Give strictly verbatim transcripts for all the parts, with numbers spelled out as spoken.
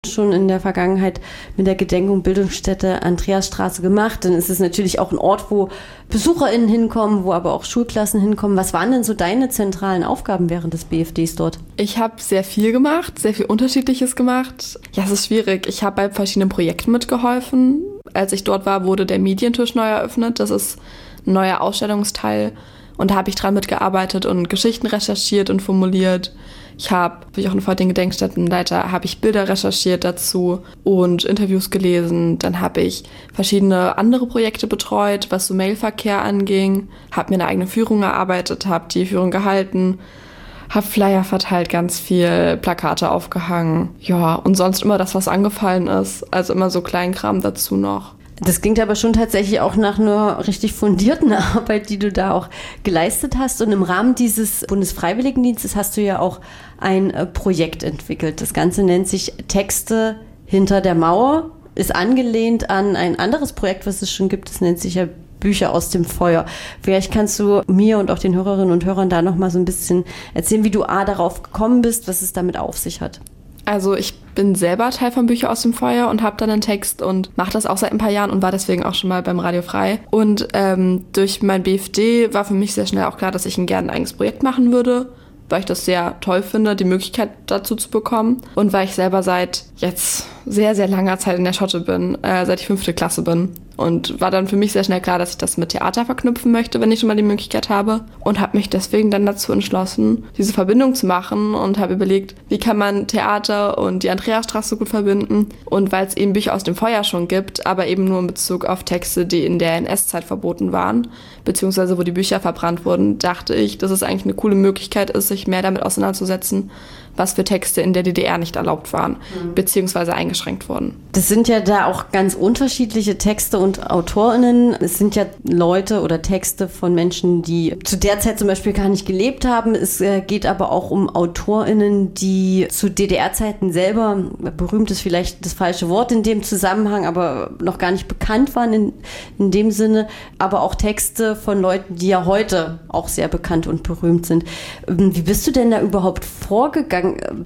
schon in der Vergangenheit mit der Gedenk- und Bildungsstätte Andreasstraße gemacht. Dann ist es natürlich auch ein Ort, wo BesucherInnen hinkommen, wo aber auch Schulklassen hinkommen. Was waren denn so deine zentralen Aufgaben während des B F Ds dort? Ich habe sehr viel gemacht, sehr viel Unterschiedliches gemacht. Ja, es ist schwierig. Ich habe bei verschiedenen Projekten mitgeholfen. Als ich dort war, wurde der Medientisch neu eröffnet. Das ist ein neuer Ausstellungsteil. Und da habe ich dran mitgearbeitet und Geschichten recherchiert und formuliert. Ich habe, wie auch vor den Gedenkstättenleiter, habe ich Bilder recherchiert dazu und Interviews gelesen. Dann habe ich verschiedene andere Projekte betreut, was so Mailverkehr anging. Habe mir eine eigene Führung erarbeitet, habe die Führung gehalten, habe Flyer verteilt, ganz viel Plakate aufgehangen. Ja, und sonst immer das, was angefallen ist. Also immer so Kleinkram dazu noch. Das klingt aber schon tatsächlich auch nach einer richtig fundierten Arbeit, die du da auch geleistet hast. Und im Rahmen dieses Bundesfreiwilligendienstes hast du ja auch ein Projekt entwickelt. Das Ganze nennt sich Texte hinter der Mauer, ist angelehnt an ein anderes Projekt, was es schon gibt. Das nennt sich ja Bücher aus dem Feuer. Vielleicht kannst du mir und auch den Hörerinnen und Hörern da noch mal so ein bisschen erzählen, wie du A, darauf gekommen bist, was es damit auf sich hat. Also ich bin selber Teil von Bücher aus dem Feuer und habe dann einen Text und mache das auch seit ein paar Jahren und war deswegen auch schon mal beim Radio Frei. Und ähm, durch mein B F D war für mich sehr schnell auch klar, dass ich ein gerne ein eigenes Projekt machen würde, weil ich das sehr toll finde, die Möglichkeit dazu zu bekommen. Und weil ich selber seit jetzt sehr, sehr langer Zeit in der Schotte bin, äh, seit ich fünfte Klasse bin. Und war dann für mich sehr schnell klar, dass ich das mit Theater verknüpfen möchte, wenn ich schon mal die Möglichkeit habe. Und habe mich deswegen dann dazu entschlossen, diese Verbindung zu machen und habe überlegt, wie kann man Theater und die Andreasstraße gut verbinden. Und weil es eben Bücher aus dem Feuer schon gibt, aber eben nur in Bezug auf Texte, die in der N S-Zeit verboten waren, beziehungsweise wo die Bücher verbrannt wurden, dachte ich, dass es eigentlich eine coole Möglichkeit ist, sich mehr damit auseinanderzusetzen, was für Texte in der D D R nicht erlaubt waren, mhm. beziehungsweise eingeschränkt wurden. Das sind ja da auch ganz unterschiedliche Texte und AutorInnen. Es sind ja Leute oder Texte von Menschen, die zu der Zeit zum Beispiel gar nicht gelebt haben. Es geht aber auch um AutorInnen, die zu D D R-Zeiten selber, berühmt ist vielleicht das falsche Wort in dem Zusammenhang, aber noch gar nicht bekannt waren in, in dem Sinne. Aber auch Texte von Leuten, die ja heute auch sehr bekannt und berühmt sind. Wie bist du denn da überhaupt vorgegangen?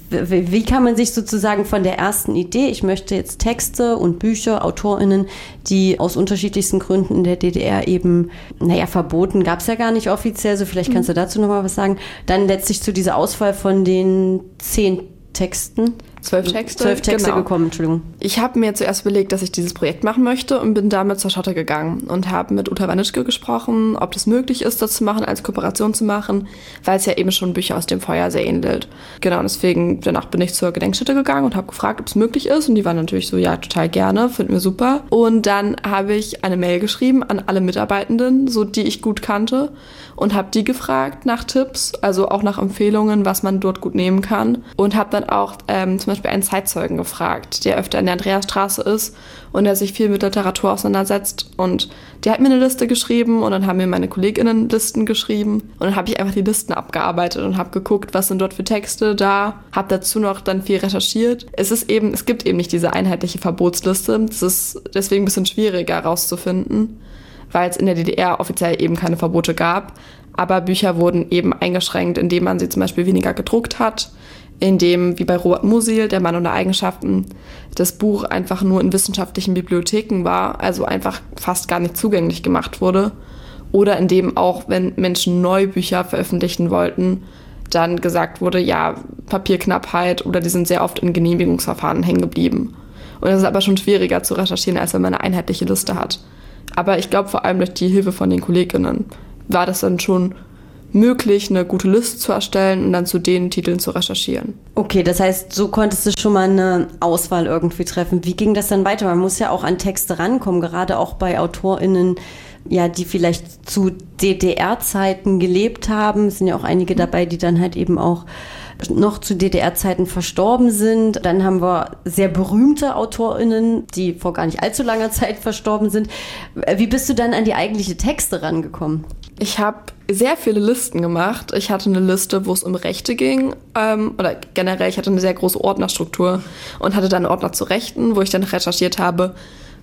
Wie kann man sich sozusagen von der ersten Idee, ich möchte jetzt Texte und Bücher, AutorInnen, die aus unterschiedlichsten Gründen in der D D R eben, naja, verboten gab es ja gar nicht offiziell, so vielleicht kannst du dazu nochmal was sagen, dann letztlich zu dieser Auswahl von den zehn Texten. Zwölf Texte? Zwölf Texte genau. gekommen, Entschuldigung. Ich habe mir zuerst überlegt, dass ich dieses Projekt machen möchte und bin damit zur Schotte gegangen und habe mit Uta Wanitschke gesprochen, ob das möglich ist, das zu machen, als Kooperation zu machen, weil es ja eben schon Bücher aus dem Feuer sehr ähnelt. Genau, deswegen, danach bin ich zur Gedenkstätte gegangen und habe gefragt, ob es möglich ist und die waren natürlich so, ja, total gerne, finden wir super. Und dann habe ich eine Mail geschrieben an alle Mitarbeitenden, so die ich gut kannte und habe die gefragt nach Tipps, also auch nach Empfehlungen, was man dort gut nehmen kann und habe dann auch ähm, zum Beispiel einen Zeitzeugen gefragt, der öfter in der Andreasstraße ist und der sich viel mit Literatur auseinandersetzt. Und der hat mir eine Liste geschrieben und dann haben mir meine KollegInnen Listen geschrieben. Und dann habe ich einfach die Listen abgearbeitet und habe geguckt, was sind dort für Texte da. Habe dazu noch dann viel recherchiert. Es ist eben, es gibt eben nicht diese einheitliche Verbotsliste. Das ist deswegen ein bisschen schwieriger herauszufinden, weil es in der D D R offiziell eben keine Verbote gab. Aber Bücher wurden eben eingeschränkt, indem man sie zum Beispiel weniger gedruckt hat, indem, wie bei Robert Musil, der Mann ohne Eigenschaften, das Buch einfach nur in wissenschaftlichen Bibliotheken war, also einfach fast gar nicht zugänglich gemacht wurde. Oder indem auch, wenn Menschen neue Bücher veröffentlichen wollten, dann gesagt wurde, ja, Papierknappheit oder die sind sehr oft in Genehmigungsverfahren hängen geblieben. Und das ist aber schon schwieriger zu recherchieren, als wenn man eine einheitliche Liste hat. Aber ich glaube, vor allem durch die Hilfe von den KollegInnen war das dann schon möglich, eine gute Liste zu erstellen und dann zu den Titeln zu recherchieren. Okay, das heißt, so konntest du schon mal eine Auswahl irgendwie treffen. Wie ging das dann weiter? Man muss ja auch an Texte rankommen, gerade auch bei AutorInnen, ja, die vielleicht zu D D R-Zeiten gelebt haben. Es sind ja auch einige dabei, die dann halt eben auch noch zu D D R-Zeiten verstorben sind. Dann haben wir sehr berühmte AutorInnen, die vor gar nicht allzu langer Zeit verstorben sind. Wie bist du dann an die eigentliche Texte rangekommen? Ich habe sehr viele Listen gemacht. Ich hatte eine Liste, wo es um Rechte ging, ähm, oder generell, ich hatte eine sehr große Ordnerstruktur und hatte dann einen Ordner zu Rechten, wo ich dann recherchiert habe,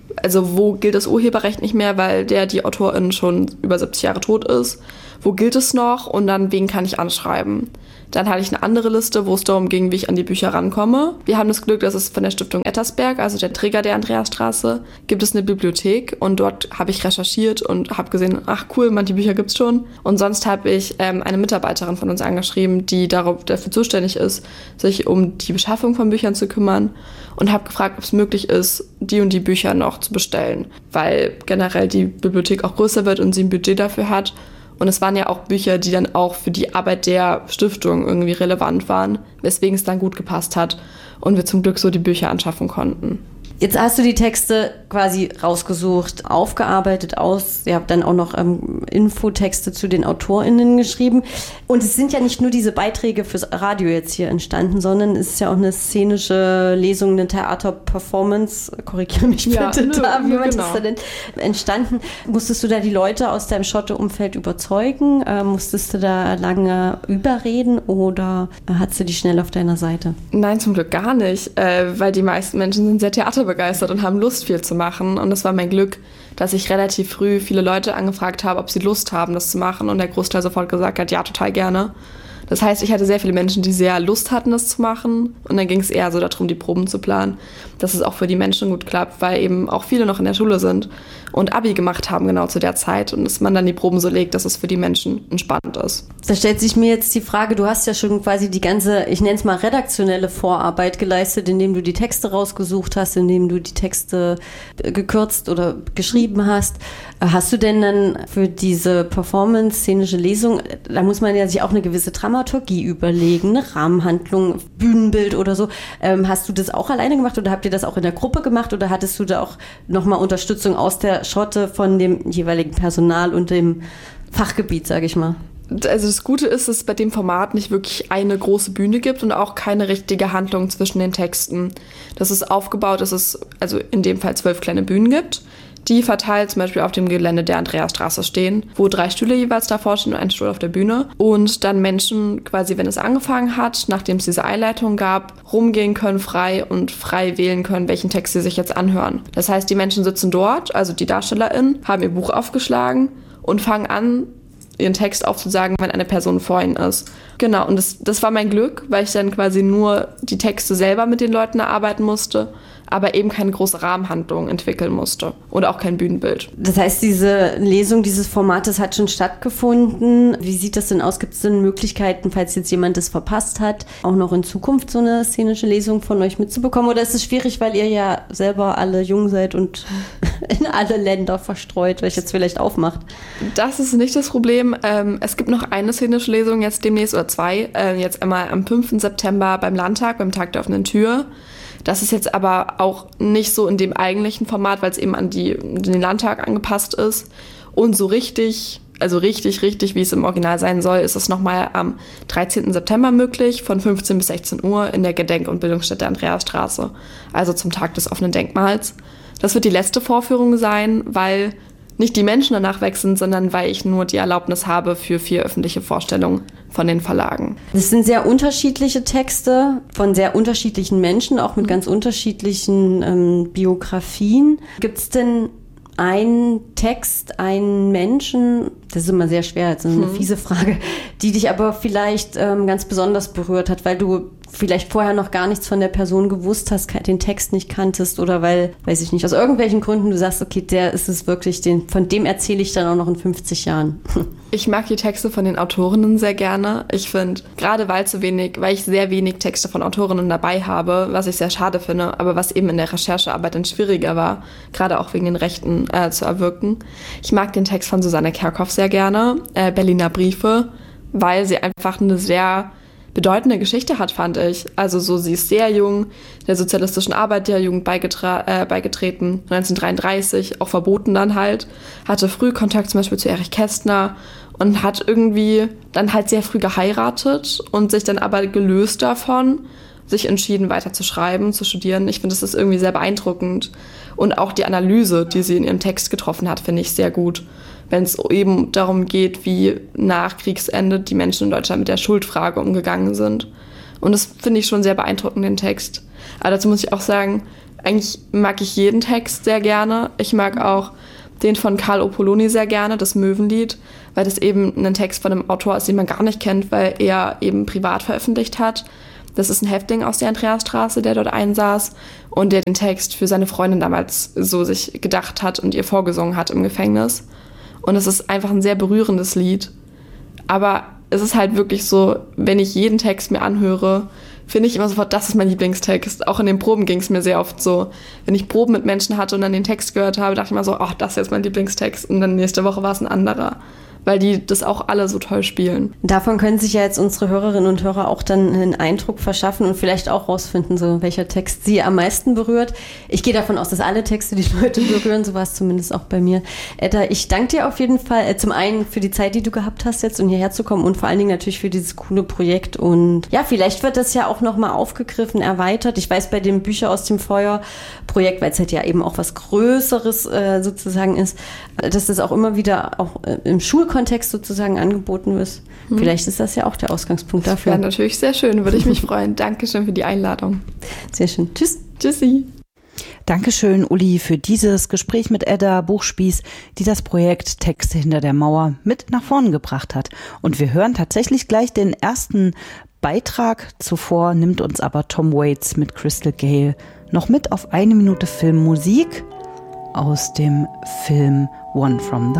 Also wo gilt das Urheberrecht nicht mehr, weil der, die Autorin schon über siebzig Jahre tot ist? Wo gilt es noch? Und dann, wen kann ich anschreiben? Dann hatte ich eine andere Liste, wo es darum ging, wie ich an die Bücher rankomme. Wir haben das Glück, dass es von der Stiftung Ettersberg, also der Träger der Andreasstraße, gibt es eine Bibliothek. Und dort habe ich recherchiert und habe gesehen, ach cool, manche Bücher gibt es schon. Und sonst habe ich ähm, eine Mitarbeiterin von uns angeschrieben, die darauf, dafür zuständig ist, sich um die Beschaffung von Büchern zu kümmern. Und habe gefragt, ob es möglich ist, die und die Bücher noch zu bestellen. Weil generell die Bibliothek auch größer wird und sie ein Budget dafür hat. Und es waren ja auch Bücher, die dann auch für die Arbeit der Stiftung irgendwie relevant waren, weswegen es dann gut gepasst hat und wir zum Glück so die Bücher anschaffen konnten. Jetzt hast du die Texte quasi rausgesucht, aufgearbeitet aus. Ihr habt dann auch noch ähm, Infotexte zu den AutorInnen geschrieben. Und es sind ja nicht nur diese Beiträge fürs Radio jetzt hier entstanden, sondern es ist ja auch eine szenische Lesung, eine Theaterperformance, korrigiere mich bitte, ja, nö, da, wie nö, man genau. das da nennt, entstanden. Musstest du da die Leute aus deinem Schotte-Umfeld überzeugen? Äh, musstest du da lange überreden oder hattest du die schnell auf deiner Seite? Nein, zum Glück gar nicht, äh, weil die meisten Menschen sind sehr theaterbegeistert und haben Lust, viel zu machen. Und es war mein Glück, dass ich relativ früh viele Leute angefragt habe, ob sie Lust haben, das zu machen. Und der Großteil sofort gesagt hat, ja, total gerne. Das heißt, ich hatte sehr viele Menschen, die sehr Lust hatten, das zu machen. Und dann ging es eher so darum, die Proben zu planen, dass es auch für die Menschen gut klappt, weil eben auch viele noch in der Schule sind und Abi gemacht haben genau zu der Zeit. Und dass man dann die Proben so legt, dass es für die Menschen entspannt ist. Da stellt sich mir jetzt die Frage, du hast ja schon quasi die ganze, ich nenne es mal redaktionelle Vorarbeit geleistet, indem du die Texte rausgesucht hast, indem du die Texte gekürzt oder geschrieben hast. Hast du denn dann für diese Performance, szenische Lesung, da muss man ja sich auch eine gewisse Dramaturgie überlegen, eine Rahmenhandlung, Bühnenbild oder so. Ähm, hast du das auch alleine gemacht oder habt ihr das auch in der Gruppe gemacht oder hattest du da auch nochmal Unterstützung aus der Schotte von dem jeweiligen Personal und dem Fachgebiet, sage ich mal? Also das Gute ist, dass es bei dem Format nicht wirklich eine große Bühne gibt und auch keine richtige Handlung zwischen den Texten. Das ist aufgebaut, dass es also in dem Fall zwölf kleine Bühnen gibt, die verteilt zum Beispiel auf dem Gelände der Andreasstraße stehen, wo drei Stühle jeweils davor stehen und ein Stuhl auf der Bühne. Und dann Menschen quasi, wenn es angefangen hat, nachdem es diese Einleitung gab, rumgehen können frei und frei wählen können, welchen Text sie sich jetzt anhören. Das heißt, die Menschen sitzen dort, also die DarstellerInnen, haben ihr Buch aufgeschlagen und fangen an, ihren Text aufzusagen, wenn eine Person vor ihnen ist. Genau, und das, das war mein Glück, weil ich dann quasi nur die Texte selber mit den Leuten erarbeiten musste, aber eben keine große Rahmenhandlung entwickeln musste oder auch kein Bühnenbild. Das heißt, diese Lesung dieses Formates hat schon stattgefunden. Wie sieht das denn aus? Gibt es denn Möglichkeiten, falls jetzt jemand das verpasst hat, auch noch in Zukunft so eine szenische Lesung von euch mitzubekommen? Oder ist es schwierig, weil ihr ja selber alle jung seid und in alle Länder verstreut, euch jetzt vielleicht aufmacht? Das ist nicht das Problem. Ähm, es gibt noch eine szenische Lesung jetzt demnächst oder zwei. Äh, jetzt einmal am fünften September beim Landtag, beim Tag der offenen Tür. Das ist jetzt aber auch nicht so in dem eigentlichen Format, weil es eben an, die, an den Landtag angepasst ist. Und so richtig, also richtig, richtig, wie es im Original sein soll, ist es nochmal am dreizehnten September möglich, von fünfzehn bis sechzehn Uhr in der Gedenk- und Bildungsstätte Andreasstraße, also zum Tag des offenen Denkmals. Das wird die letzte Vorführung sein, weil nicht die Menschen danach weg sind, sondern weil ich nur die Erlaubnis habe für vier öffentliche Vorstellungen von den Verlagen. Das sind sehr unterschiedliche Texte von sehr unterschiedlichen Menschen, auch mit ganz unterschiedlichen ähm, Biografien. Gibt es denn einen Text, einen Menschen, das ist immer sehr schwer, das ist eine hm. fiese Frage, die dich aber vielleicht ähm, ganz besonders berührt hat, weil du vielleicht vorher noch gar nichts von der Person gewusst hast, den Text nicht kanntest oder weil, weiß ich nicht, aus irgendwelchen Gründen du sagst, okay, der ist es wirklich, den, von dem erzähle ich dann auch noch in fünfzig Jahren. Ich mag die Texte von den Autorinnen sehr gerne. Ich finde, gerade weil zu wenig, weil ich sehr wenig Texte von Autorinnen dabei habe, was ich sehr schade finde, aber was eben in der Recherchearbeit dann schwieriger war, gerade auch wegen den Rechten äh, zu erwirken. Ich mag den Text von Susanne Kerkhoff sehr gerne, äh, Berliner Briefe, weil sie einfach eine sehr bedeutende Geschichte hat, fand ich. Also so, sie ist sehr jung, der sozialistischen Arbeiterjugend beigetra- äh, beigetreten, neunzehnhundertdreiunddreißig, auch verboten dann halt, hatte früh Kontakt zum Beispiel zu Erich Kästner und hat irgendwie dann halt sehr früh geheiratet und sich dann aber gelöst davon, sich entschieden, weiter zu schreiben, zu studieren. Ich finde, das ist irgendwie sehr beeindruckend. Und auch die Analyse, die sie in ihrem Text getroffen hat, finde ich sehr gut. Wenn es eben darum geht, wie nach Kriegsende die Menschen in Deutschland mit der Schuldfrage umgegangen sind. Und das finde ich schon sehr beeindruckend, den Text. Aber dazu muss ich auch sagen, eigentlich mag ich jeden Text sehr gerne. Ich mag auch den von Karl Opoloni sehr gerne, das Möwenlied, weil das eben ein Text von einem Autor ist, den man gar nicht kennt, weil er eben privat veröffentlicht hat. Das ist ein Häftling aus der Andreasstraße, der dort einsaß und der den Text für seine Freundin damals so sich gedacht hat und ihr vorgesungen hat im Gefängnis. Und es ist einfach ein sehr berührendes Lied. Aber es ist halt wirklich so, wenn ich jeden Text mir anhöre, finde ich immer sofort, das ist mein Lieblingstext. Auch in den Proben ging es mir sehr oft so. Wenn ich Proben mit Menschen hatte und dann den Text gehört habe, dachte ich immer so, ach, das ist jetzt mein Lieblingstext. Und dann nächste Woche war es ein anderer. Weil die das auch alle so toll spielen. Davon können sich ja jetzt unsere Hörerinnen und Hörer auch dann einen Eindruck verschaffen und vielleicht auch rausfinden, so welcher Text sie am meisten berührt. Ich gehe davon aus, dass alle Texte die Leute berühren, so war es zumindest auch bei mir. Edda, ich danke dir auf jeden Fall äh, zum einen für die Zeit, die du gehabt hast jetzt, um hierher zu kommen und vor allen Dingen natürlich für dieses coole Projekt. Und ja, vielleicht wird das ja auch nochmal aufgegriffen, erweitert. Ich weiß, bei dem Bücher aus dem Feuer-Projekt, weil es halt ja eben auch was Größeres äh, sozusagen ist, dass das auch immer wieder auch äh, im Schulkontext Kontext sozusagen angeboten wird. Hm. Vielleicht ist das ja auch der Ausgangspunkt dafür. Ja, natürlich sehr schön, würde ich mich freuen. Dankeschön für die Einladung. Sehr schön. Tschüss. Tschüssi. Dankeschön, Uli, für dieses Gespräch mit Edda Buchspieß, die das Projekt Texte hinter der Mauer mit nach vorne gebracht hat. Und wir hören tatsächlich gleich den ersten Beitrag. Zuvor nimmt uns aber Tom Waits mit Crystal Gale noch mit auf eine Minute Filmmusik aus dem Film One from the